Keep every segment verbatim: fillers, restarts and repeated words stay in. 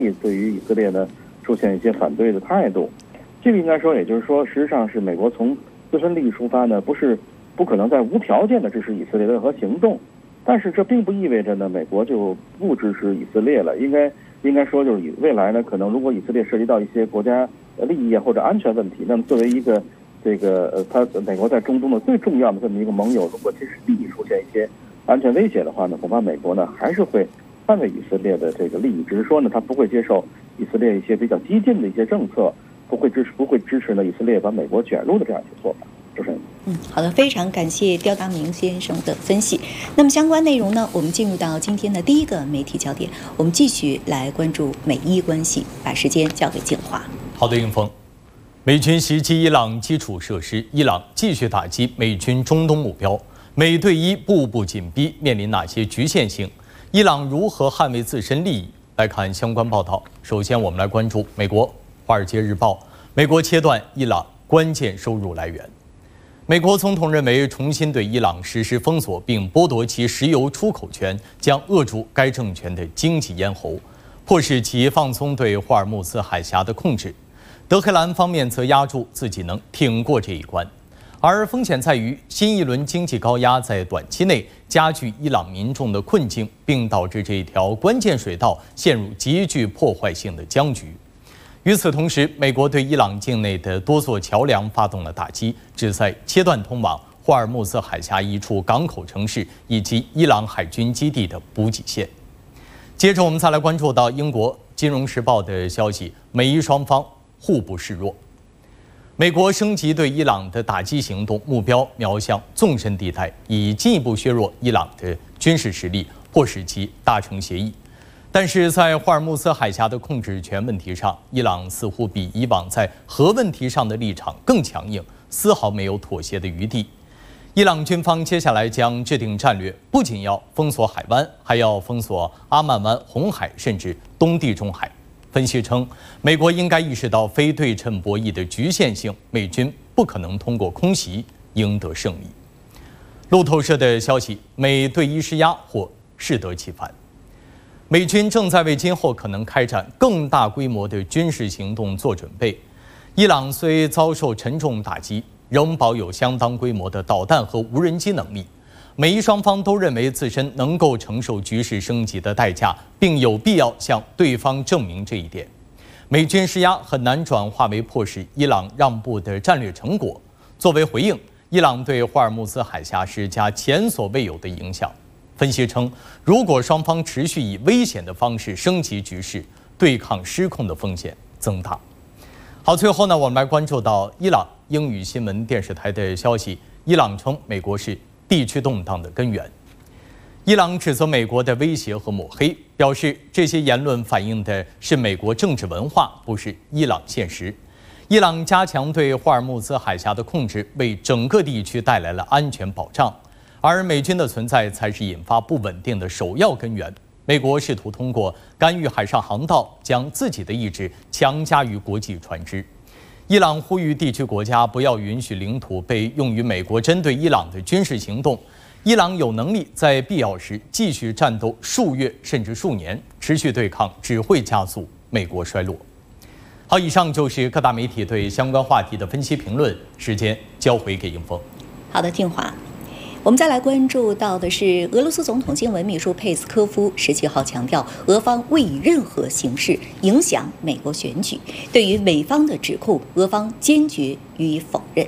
对于以色列呢出现一些反对的态度。这个应该说，也就是说，实际上是美国从自身利益出发呢，不是不可能在无条件的支持以色列的任何行动。但是这并不意味着呢，美国就不支持以色列了。应该应该说，就是以未来呢，可能如果以色列涉及到一些国家利益啊或者安全问题，那么作为一个这个呃，他美国在中东的最重要的这么一个盟友，如果其实利益出现一些安全威胁的话呢，恐怕美国呢还是会捍卫以色列的这个利益，只是说呢，他不会接受以色列一些比较激进的一些政策，不会支持不会支持呢以色列把美国卷入的这样一些做法。主持人。 嗯，好的，非常感谢刁达明先生的分析。那么相关内容呢，我们进入到今天的第一个媒体焦点，我们继续来关注美伊关系，把时间交给静华。 好的，应峰。美军袭击伊朗基础设施，伊朗继续打击美军中东目标，美对伊步步紧逼，面临哪些局限性？伊朗如何捍卫自身利益？来看相关报道。首先，我们来关注美国《华尔街日报》：美国切断伊朗关键收入来源。美国总统认为，重新对伊朗实施封锁并剥夺其石油出口权，将扼住该政权的经济咽喉，迫使其放松对霍尔木兹海峡的控制。德黑兰方面则压住自己能挺过这一关，而风险在于新一轮经济高压在短期内加剧伊朗民众的困境，并导致这条关键水道陷入极具破坏性的僵局。与此同时，美国对伊朗境内的多座桥梁发动了打击，旨在切断通往霍尔木兹海峡一处港口城市以及伊朗海军基地的补给线。接着，我们再来关注到英国《金融时报》的消息，美伊双方互不示弱。美国升级对伊朗的打击行动，目标瞄向纵深地带，以进一步削弱伊朗的军事实力，迫使其达成协议。但是在霍尔木兹海峡的控制权问题上，伊朗似乎比以往在核问题上的立场更强硬，丝毫没有妥协的余地。伊朗军方接下来将制定战略，不仅要封锁海湾，还要封锁阿曼湾、红海，甚至东地中海。分析称，美国应该意识到非对称博弈的局限性，美军不可能通过空袭赢得胜利。路透社的消息，美对伊施压或适得其反。美军正在为今后可能开展更大规模的军事行动做准备。伊朗虽遭受沉重打击，仍保有相当规模的导弹和无人机能力。美伊双方都认为自身能够承受局势升级的代价，并有必要向对方证明这一点。美军施压很难转化为迫使伊朗让步的战略成果。作为回应，伊朗对霍尔木兹海峡施加前所未有的影响。分析称，如果双方持续以危险的方式升级局势，对抗失控的风险增大。好，最后呢，我们来关注到伊朗英语新闻电视台的消息，伊朗称美国是地区动荡的根源。伊朗指责美国的威胁和抹黑，表示这些言论反映的是美国政治文化，不是伊朗现实。伊朗加强对霍尔木兹海峡的控制，为整个地区带来了安全保障。而美军的存在才是引发不稳定的首要根源。美国试图通过干预海上航道，将自己的意志强加于国际船只。伊朗呼吁地区国家不要允许领土被用于美国针对伊朗的军事行动。伊朗有能力在必要时继续战斗数月甚至数年，持续对抗只会加速美国衰落。好，以上就是各大媒体对相关话题的分析评论，时间交回给英峰。 好的，静华。我们再来关注到的是，俄罗斯总统新闻秘书佩斯科夫十七号强调，俄方未以任何形式影响美国选举。对于美方的指控，俄方坚决予以否认。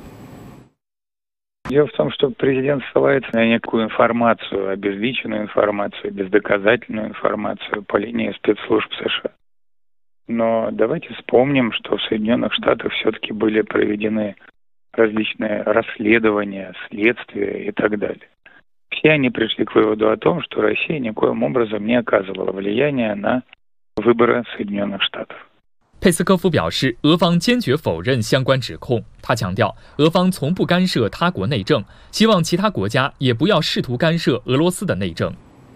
Дело в том, что президент ссылается на некую информацию, обезличенную информацию, бездоказательную информацию по линии спецслужб США. Но давайте вспомним, что в Соединенных Штатах все-таки были проведены различные расследования, следствия и так далее. Все они пришли к выводу о том, что Россия никоим образом не оказывала влияния на выборы Соединенных Штатов. 佩斯科夫表示，俄方坚决否认相关指控。他强调，俄方从不干涉他国内政，希望其他国家也不要试图干涉俄罗斯的内政。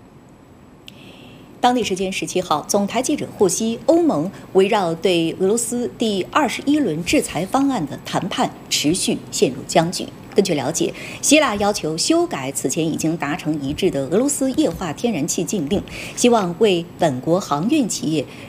当地时间十七号，总台记者获悉，欧盟围绕对俄罗斯第二十一轮制裁方案的谈判持续陷入僵局。根据了解，希腊要求修改此前已经达成一致的俄罗斯液化天然气禁令，希望为本国航运企业